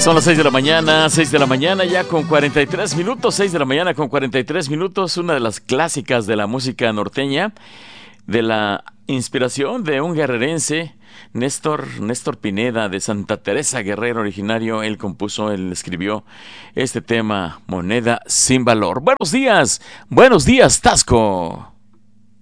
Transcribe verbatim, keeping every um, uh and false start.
Son las seis de la mañana, seis de la mañana ya con cuarenta y tres minutos, seis de la mañana con cuarenta y tres minutos, una de las clásicas de la música norteña, de la inspiración de un guerrerense, Néstor, Néstor Pineda, de Santa Teresa Guerrero, originario. Él compuso, él escribió este tema, Moneda sin valor. Buenos días, buenos días, Tasco.